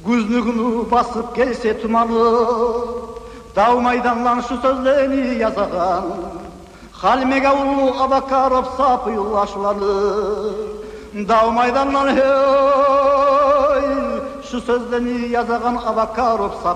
Күзнүгүнү басып келсе туманы, дау майдандан шу сөздени жазаган. Халмеге улуу Абакаров сапыйыл ашуланы. Дау майдандан шу сөздени жазаган Абакаров